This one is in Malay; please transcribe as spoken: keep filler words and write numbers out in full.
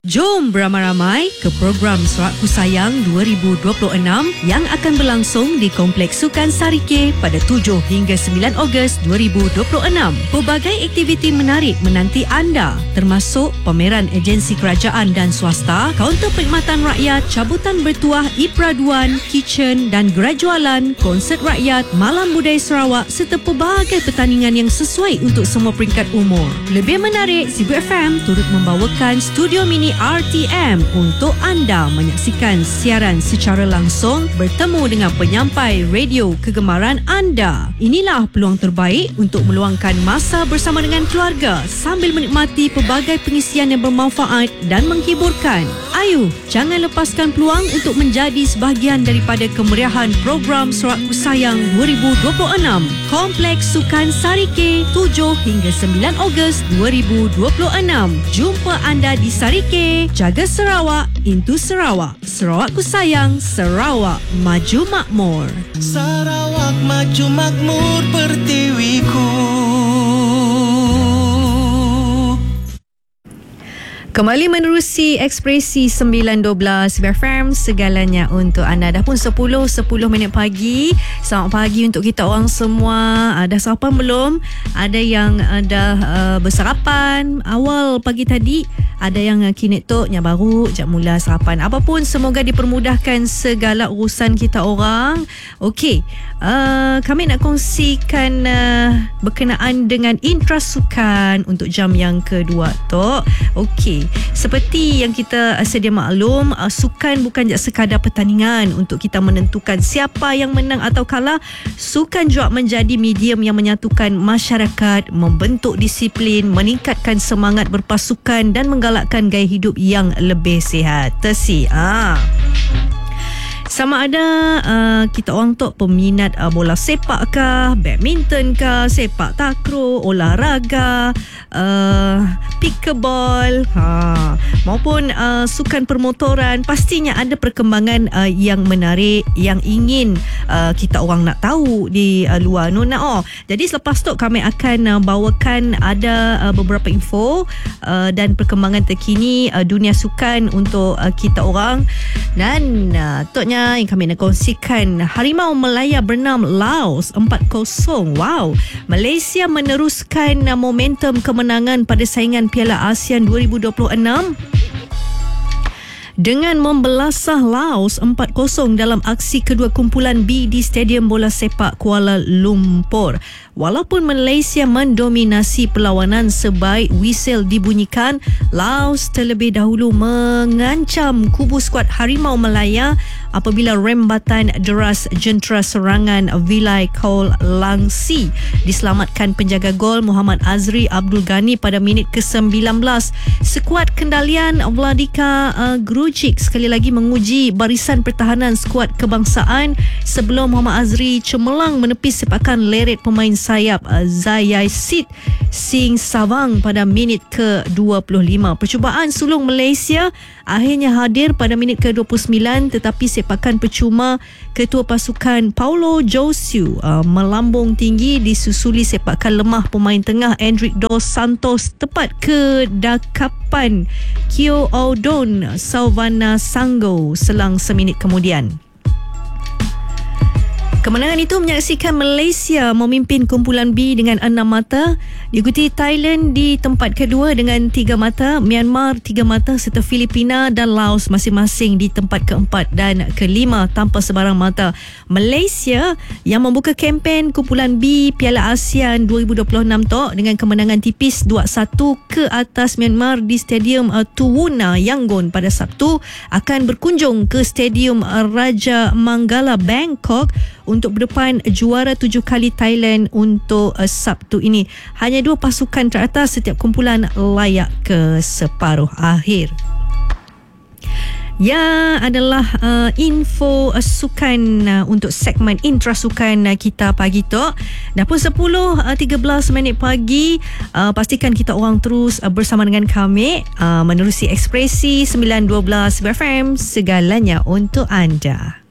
Jom beramai-ramai ke program Sorakku Sayang dua ribu dua puluh enam yang akan berlangsung di Kompleks Sukan Sarike pada tujuh hingga sembilan Ogos dua ribu dua puluh enam. Pelbagai aktiviti menarik menanti anda, termasuk pameran agensi kerajaan dan swasta, kaunter perkhidmatan rakyat, cabutan bertuah iPraduan, kitchen dan gerai jualan, konsert rakyat, malam budaya Sarawak serta pelbagai pertandingan yang sesuai untuk semua peringkat umur. Lebih menarik, Sibu F M turut membawakan studio mini R T M untuk anda menyaksikan siaran secara langsung bertemu dengan penyampai radio kegemaran anda. Inilah peluang terbaik untuk meluangkan masa bersama dengan keluarga sambil menikmati pelbagai pengisian yang bermanfaat dan menghiburkan. Ayuh, jangan lepaskan peluang untuk menjadi sebahagian daripada kemeriahan program Sorakku Sayang dua ribu dua puluh enam. Kompleks Sukan Sarike tujuh hingga sembilan Ogos dua ribu dua puluh enam. Jumpa anda di Sarike. Jaga Sarawak, Into Sarawak. Sarawakku Sayang, Sarawak Maju Makmur. Sarawak maju makmur pertiwiku. Kembali menerusi Ekspresi sembilan dua belas B F M, segalanya untuk anda. Dah pun sepuluh minit pagi. Selamat pagi untuk kita orang semua. Dah sarapan belum? Ada yang dah uh, bersarapan awal pagi tadi. Ada yang kinetok yang baru jap mula sarapan. Apapun, semoga dipermudahkan segala urusan kita orang. Okey, uh, kami nak kongsikan uh, berkenaan dengan intrasukan untuk jam yang kedua, Tok. Okey, seperti yang kita sedia maklum, uh, sukan bukan je sekadar pertandingan untuk kita menentukan siapa yang menang atau kalah. Sukan juga menjadi medium yang menyatukan masyarakat, membentuk disiplin, meningkatkan semangat berpasukan dan menggalakkan gaya hidup yang lebih sihat. Tersi, ah. Sama ada uh, kita orang tu peminat uh, bola sepak ke, badminton ke, sepak takraw, olahraga, uh, pickleball, ha, maupun uh, sukan permotoran, pastinya ada perkembangan uh, yang menarik yang ingin uh, kita orang nak tahu di uh, luar Nona. Oh, jadi selepas tu kami akan uh, bawakan ada uh, beberapa info uh, dan perkembangan terkini uh, dunia sukan untuk uh, kita orang. Dan uh, toknya yang kami nak kongsikan, Harimau Melaya bernam Laos empat kosong. Wow, Malaysia meneruskan uh, momentum kemenangan pada saingan Piala ASEAN dua ribu dua puluh enam dengan membelasah Laos empat kosong dalam aksi kedua kumpulan B di Stadium Bola Sepak Kuala Lumpur. Walaupun Malaysia mendominasi perlawanan sebaik whistle dibunyikan, Laos terlebih dahulu mengancam kubu skuad Harimau Melaya apabila rembatan deras jentera serangan Vilai Kaul Langsi diselamatkan penjaga gol Muhammad Azri Abdul Ghani pada minit ke sembilan belas. Skuad kendalian Vladika uh, Grujic sekali lagi menguji barisan pertahanan skuad kebangsaan sebelum Muhammad Azri cemerlang menepis sepakan leret pemain sayap uh, Zayai Sid Sing Savang pada minit ke dua puluh lima. Percubaan sulung Malaysia akhirnya hadir pada minit ke dua puluh sembilan, tetapi sepakan percuma ketua pasukan Paulo Josiu uh, melambung tinggi disusuli sepakan lemah pemain tengah Endrick Dos Santos tepat ke dakapan Kyo Audon Sauvana Sanggo selang seminit kemudian. Kemenangan itu menyaksikan Malaysia memimpin kumpulan B dengan enam mata, diikuti Thailand di tempat kedua dengan tiga mata, Myanmar tiga mata serta Filipina dan Laos masing-masing di tempat keempat dan kelima tanpa sebarang mata. Malaysia yang membuka kempen kumpulan B Piala ASEAN dua ribu dua puluh enam tok dengan kemenangan tipis dua satu ke atas Myanmar di Stadium Tuwuna Yangon pada Sabtu akan berkunjung ke Stadium Raja Manggala Bangkok untuk berdepan juara tujuh kali Thailand untuk uh, Sabtu ini. Hanya dua pasukan teratas setiap kumpulan layak ke separuh akhir. Ya, adalah uh, info uh, sukan uh, untuk segmen intrasukan uh, kita pagi tu. Dah pun sepuluh tiga belas minit pagi. Uh, pastikan kita orang terus uh, bersama dengan kami uh, menerusi Ekspresi sembilan dua belas B F M, segalanya untuk anda.